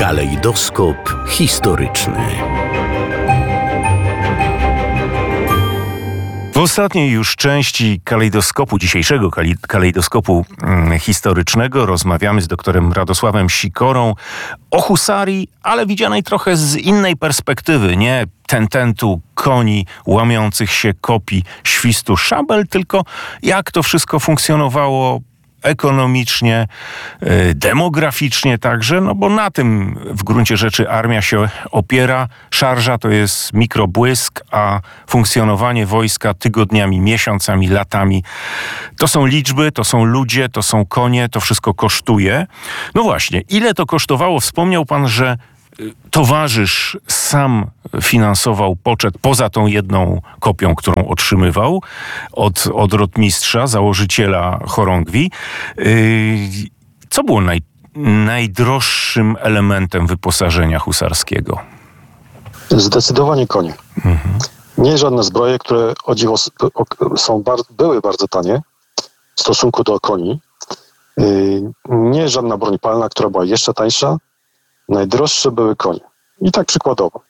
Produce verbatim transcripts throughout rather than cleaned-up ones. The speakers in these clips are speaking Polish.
Kalejdoskop historyczny. W ostatniej już części kalejdoskopu, dzisiejszego kalejdoskopu hmm, historycznego rozmawiamy z doktorem Radosławem Sikorą o husarii, ale widzianej trochę z innej perspektywy, nie tententu koni łamiących się kopii, świstu szabel, tylko jak to wszystko funkcjonowało ekonomicznie, demograficznie także, no bo na tym w gruncie rzeczy armia się opiera. Szarża to jest mikrobłysk, a funkcjonowanie wojska tygodniami, miesiącami, latami to są liczby, to są ludzie, to są konie, to wszystko kosztuje. No właśnie, ile to kosztowało? Wspomniał pan, że towarzysz sam finansował poczet poza tą jedną kopią, którą otrzymywał od, od rotmistrza, założyciela chorągwi. Co było naj, najdroższym elementem wyposażenia husarskiego? Zdecydowanie konie. Mhm. Nie żadne zbroje, które o dziwo są, były bardzo tanie w stosunku do koni. Nie żadna broń palna, która była jeszcze tańsza. Najdroższe były konie. I tak przykładowo.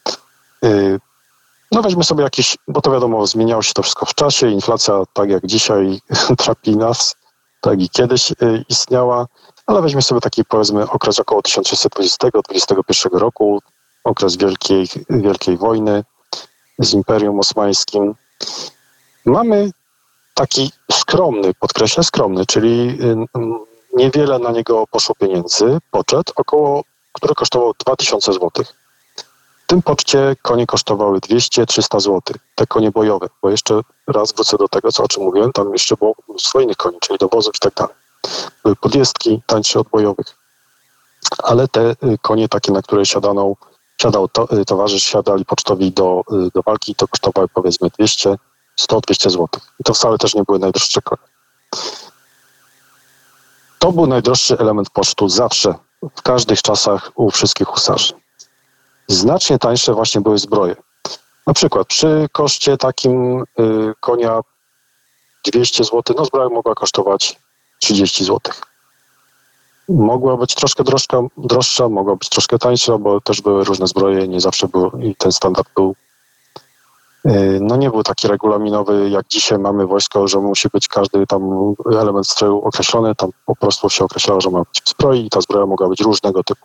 No weźmy sobie jakieś, bo to wiadomo, zmieniało się to wszystko w czasie. Inflacja, tak jak dzisiaj trapi nas, tak i kiedyś istniała. Ale weźmy sobie taki, powiedzmy, okres około tysiąc sześćset dwudziestego do dwudziestego pierwszego roku. Okres Wielkiej, Wielkiej Wojny z Imperium Osmańskim. Mamy taki skromny, podkreślę skromny, czyli niewiele na niego poszło pieniędzy, poczet, około który kosztował dwa tysiące złotych. W tym poczcie konie kosztowały dwieście trzysta złotych. Te konie bojowe, bo jeszcze raz wrócę do tego, co o czym mówiłem, tam jeszcze było mnóstwo innych koni, czyli dowozów i tak dalej. Były podjezdki tańsze od bojowych. Ale te konie takie, na które siadano, siadał to, towarzysz, siadali pocztowi do, do walki, to kosztowały powiedzmy dwieście, sto, dwieście złotych. I to wcale też nie były najdroższe konie. To był najdroższy element pocztu zawsze, w każdych czasach u wszystkich husarzy. Znacznie tańsze właśnie były zbroje. Na przykład przy koszcie takim y, konia dwieście złotych, no zbroja mogła kosztować trzydzieści złotych. Mogła być troszkę droższa, droższa, mogła być troszkę tańsza, bo też były różne zbroje, nie zawsze był i ten standard był no nie był taki regulaminowy, jak dzisiaj mamy wojsko, że musi być każdy tam element stroju określony, tam po prostu się określało, że ma być w zbroi i ta zbroja mogła być różnego typu.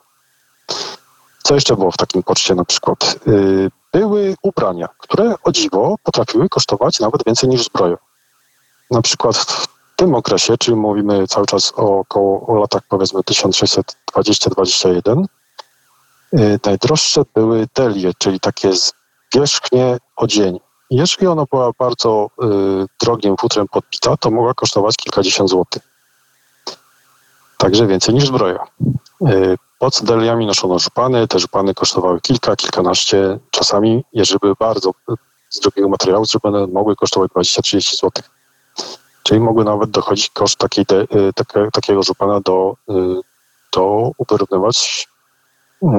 Co jeszcze było w takim poczcie na przykład? Były ubrania, które o dziwo potrafiły kosztować nawet więcej niż zbroja. Na przykład w tym okresie, czyli mówimy cały czas o około o latach powiedzmy tysiąc sześćset dwadzieścia do dwudziestego pierwszego, najdroższe były delie, czyli takie wierzchnie odzień. Jeżeli ona była bardzo y, drogim futrem podbita, to mogła kosztować kilkadziesiąt złotych. Także więcej niż zbroja. Y, pod deliami noszono żupany. Te żupany kosztowały kilka, kilkanaście. Czasami, jeżeli były bardzo z drogiego materiału zrobione, mogły kosztować dwadzieścia trzydzieści złotych. Czyli mogły nawet dochodzić koszt takiej de, y, takie, takiego żupana do, y, do wyrównywać y,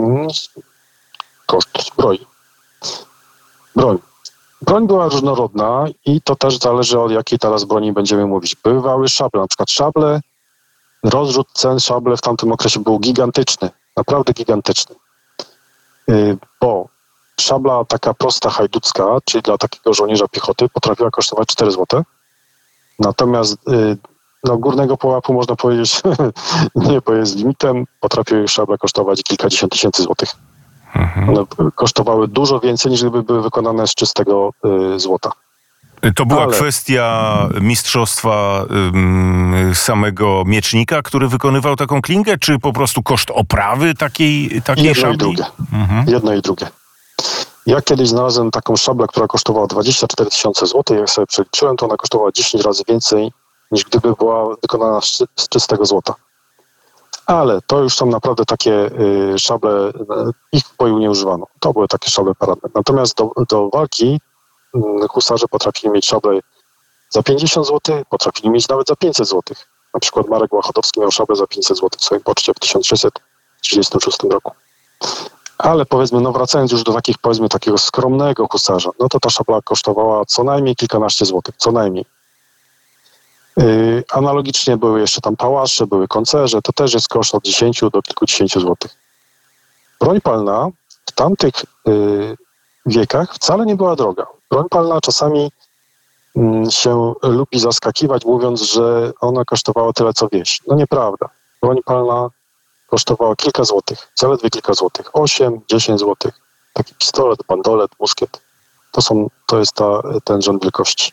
koszt zbroi. Broń. Broń była różnorodna i to też zależy, od jakiej teraz broni będziemy mówić. Bywały szable, na przykład szable, rozrzut cen szable w tamtym okresie był gigantyczny, naprawdę gigantyczny. Yy, bo szabla taka prosta hajducka, czyli dla takiego żołnierza piechoty, potrafiła kosztować cztery złote. Natomiast yy, no, górnego pułapu można powiedzieć, nie, bo jest limitem, potrafiły szable kosztować kilkadziesiąt tysięcy złotych. One kosztowały dużo więcej, niż gdyby były wykonane z czystego y, złota. To była Ale... kwestia mistrzostwa ym, samego miecznika, który wykonywał taką klingę, czy po prostu koszt oprawy takiej, takiej Jedno szabli? i drugie. Mhm. Jedno i drugie. Ja kiedyś znalazłem taką szablę, która kosztowała dwadzieścia cztery tysiące złotych. Jak sobie przeliczyłem, to ona kosztowała dziesięć razy więcej, niż gdyby była wykonana z, z czystego złota. Ale to już są naprawdę takie y, szable, ich w boju nie używano. To były takie szable paradne. Natomiast do, do walki y, husarze potrafili mieć szable za pięćdziesiąt złotych, potrafili mieć nawet za pięćset złotych. Na przykład Marek Łachodowski miał szablę za pięćset złotych w swoim poczcie w tysiąc sześćset trzydziestym szóstym roku. Ale powiedzmy, no wracając już do takich, powiedzmy, takiego skromnego husarza, no to ta szabla kosztowała co najmniej kilkanaście złotych, co najmniej. Yy, analogicznie były jeszcze tam pałasze, były koncerze, to też jest koszt od dziesięciu do kilkudziesięciu złotych. broń palna w tamtych y, wiekach wcale nie była droga. Broń palna czasami y, się lubi zaskakiwać, mówiąc, że ona kosztowała tyle, co wieś. No nieprawda. Broń palna kosztowała kilka złotych, zaledwie kilka złotych. osiem, dziesięć złotych. Taki pistolet, bandolet, muskiet. To, są, to jest ta, ten rząd wielkości.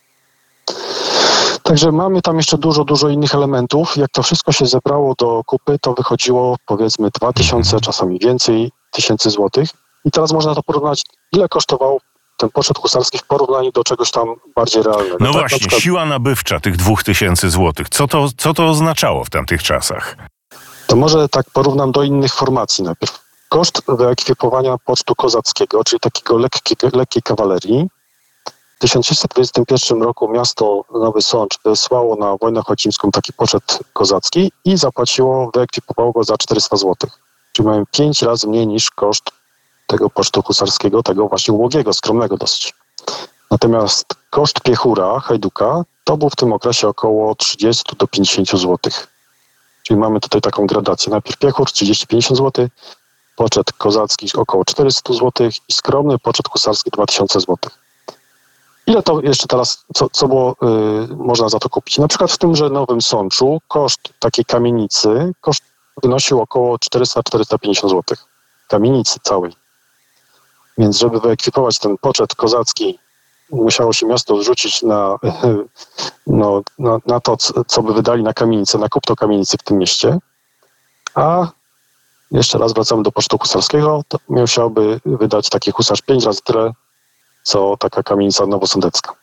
Także mamy tam jeszcze dużo, dużo innych elementów. Jak to wszystko się zebrało do kupy, to wychodziło powiedzmy dwa tysiące, czasami więcej tysięcy złotych. I teraz można to porównać, ile kosztował ten poczet husarski w porównaniu do czegoś tam bardziej realnego. No tak, właśnie, przykład, siła nabywcza tych dwóch tysięcy złotych. Co to, co to oznaczało w tamtych czasach? To może tak porównam do innych formacji najpierw. Koszt wyekwipowania pocztu kozackiego, czyli takiego lekkiej, lekkiej kawalerii. W tysiąc sześćset dwudziestym pierwszym roku miasto Nowy Sącz wysłało na wojnę chocimską taki poczet kozacki i zapłaciło, wyekwipowało go za czterysta złotych. Czyli mają pięć razy mniej niż koszt tego pocztu husarskiego, tego właśnie ubogiego, skromnego dosyć. Natomiast koszt piechura, hajduka, to był w tym okresie około trzydzieści do pięćdziesięciu złotych. Czyli mamy tutaj taką gradację. Najpierw piechur trzydzieści do pięćdziesięciu złotych, poczet kozacki około czterysta złotych i skromny poczet husarski dwa tysiące złotych. Ile to jeszcze teraz, co, co było, y, można za to kupić? Na przykład w tymże Nowym Sączu koszt takiej kamienicy koszt wynosił około czterysta do czterystu pięćdziesięciu złotych. Kamienicy całej. Więc żeby wyekwipować ten poczet kozacki, musiało się miasto rzucić na, no, na, na to, co by wydali na kamienicę, na kupno kamienicy w tym mieście. A jeszcze raz wracamy do pocztu husarskiego, to musiałby wydać taki husarz pięć razy tyle, co taka kamienica nowosądecka.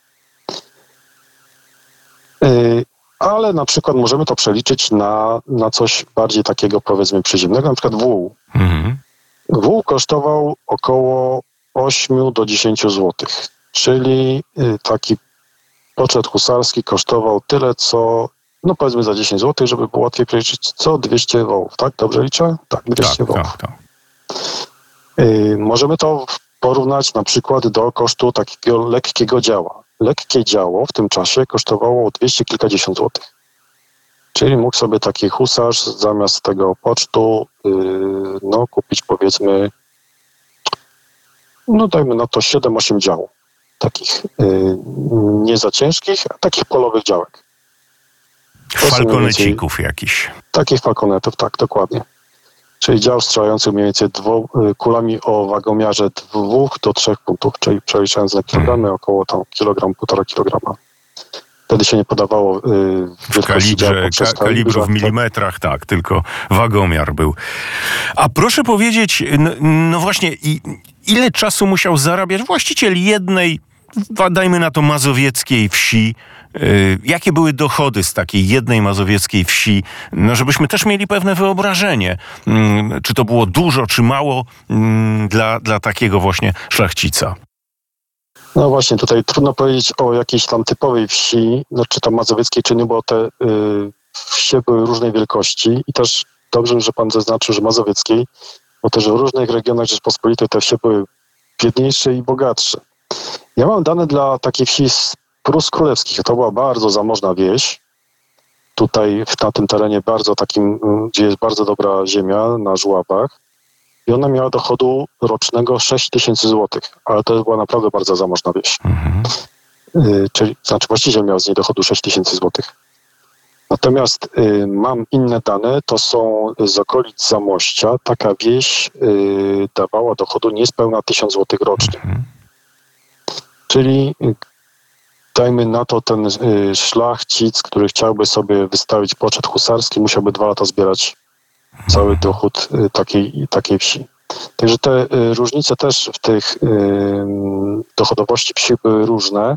Yy, ale na przykład możemy to przeliczyć na, na coś bardziej takiego, powiedzmy, przyziemnego, na przykład wół. Mhm. Wół kosztował około osiem do dziesięciu złotych, czyli yy, taki poczet husarski kosztował tyle, co, no powiedzmy za dziesięć złotych, żeby było łatwiej przeliczyć, co dwieście wołów, tak? Dobrze liczę? Tak, dwieście tak, wołów. Tak, tak. Yy, możemy to porównać na przykład do kosztu takiego lekkiego działa. Lekkie działo w tym czasie kosztowało dwieście kilkadziesiąt złotych. Czyli mógł sobie taki husarz zamiast tego pocztu yy, no, kupić powiedzmy, no dajmy na to siedem osiem dział. Takich yy, nie za ciężkich, a takich polowych działek. Falkonecików jakichś. Takich falkonetów, tak, dokładnie. Czyli dział strzelający mniej więcej dwu, kulami o wagomiarze dwóch do trzech funtów, czyli przeliczając na kilogramy, hmm. około tam kilogram, półtora kilograma. Wtedy się nie podawało yy, w kalibrze, ka, kalibru w milimetrach, tak, tylko wagomiar był. A proszę powiedzieć, no, no właśnie, i, ile czasu musiał zarabiać właściciel jednej, dajmy na to mazowieckiej wsi, Yy, jakie były dochody z takiej jednej mazowieckiej wsi, no żebyśmy też mieli pewne wyobrażenie, yy, czy to było dużo, czy mało yy, dla, dla takiego właśnie szlachcica. No właśnie, tutaj trudno powiedzieć o jakiejś tam typowej wsi, no czy to mazowieckiej, czy nie, bo te yy, wsie były różnej wielkości i też dobrze, że pan zaznaczył, że mazowieckiej, bo też w różnych regionach Rzeczpospolitej te wsie były biedniejsze i bogatsze. Ja mam dane dla takiej wsi z Prus Królewskich. To była bardzo zamożna wieś. Tutaj na tym terenie bardzo takim, gdzie jest bardzo dobra ziemia, na żłabach. I ona miała dochodu rocznego sześć tysięcy złotych. Ale to była naprawdę bardzo zamożna wieś. Mhm. Y, czyli, znaczy właściciel miał z niej dochodu sześć tysięcy złotych. Natomiast y, mam inne dane, to są z okolic Zamościa. Taka wieś y, dawała dochodu niespełna tysiąc złotych rocznie. Mhm. Czyli dajmy na to, ten y, szlachcic, który chciałby sobie wystawić poczet husarski, musiałby dwa lata zbierać cały dochód y, takiej, takiej wsi. Także te y, różnice też w tych y, dochodowości wsi były różne.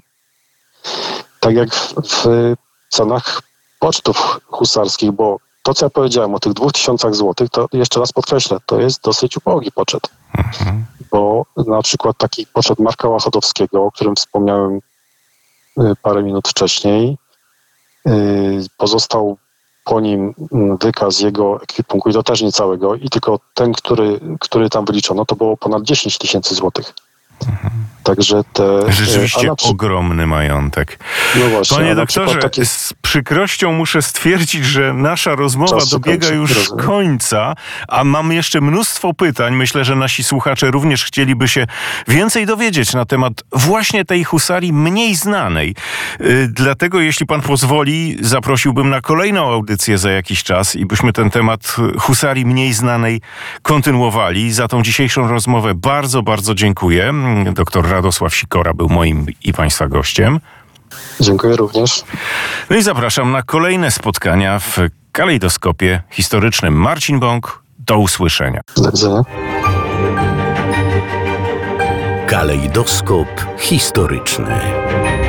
Tak jak w, w cenach pocztów husarskich, bo to, co ja powiedziałem o tych dwóch tysiącach złotych, to jeszcze raz podkreślę, to jest dosyć ubogi poczet. Mhm. Bo na przykład taki poczet Marka Łachodowskiego, o którym wspomniałem parę minut wcześniej, pozostał po nim wykaz jego ekwipunku i to też nie całego, i tylko ten, który, który tam wyliczono, to było ponad dziesięć tysięcy złotych. Także te... Rzeczywiście a na przy- ogromny majątek. No właśnie, Panie a na przykład doktorze, takie- z przykrością muszę stwierdzić, że nasza rozmowa Czas się dobiega kończy, już rozumiem. końca, a mam jeszcze mnóstwo pytań. Myślę, że nasi słuchacze również chcieliby się więcej dowiedzieć na temat właśnie tej husarii mniej znanej. Yy, Dlatego, jeśli pan pozwoli, zaprosiłbym na kolejną audycję za jakiś czas i byśmy ten temat husarii mniej znanej kontynuowali. Za tą dzisiejszą rozmowę bardzo, bardzo dziękuję. Doktor Radosław Sikora był moim i państwa gościem. Dziękuję również. No i zapraszam na kolejne spotkania w Kalejdoskopie Historycznym. Marcin Bąk, do usłyszenia. Do widzenia. Kalejdoskop historyczny.